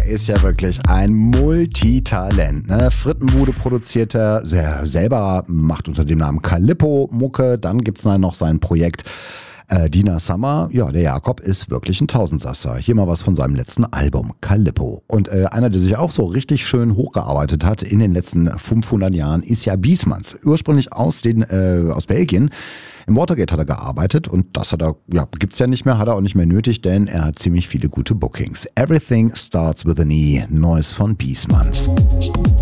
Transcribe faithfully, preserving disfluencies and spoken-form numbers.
ist ja wirklich ein Multitalent. Ne? Frittenbude produziert er selber, macht unter dem Namen Calippo Mucke. Dann gibt es noch sein Projekt äh, Dina Summer. Ja, der Jakob ist wirklich ein Tausendsasser. Hier mal was von seinem letzten Album, Calippo. Und äh, einer, der sich auch so richtig schön hochgearbeitet hat in den letzten fünfhundert Jahren, ist ja Biesmans. Ursprünglich aus, den, äh, aus Belgien. Im Watergate hat er gearbeitet und das hat er, ja, gibt's ja nicht mehr, hat er auch nicht mehr nötig, denn er hat ziemlich viele gute Bookings. Everything Starts with an E, Neues von Biesmans.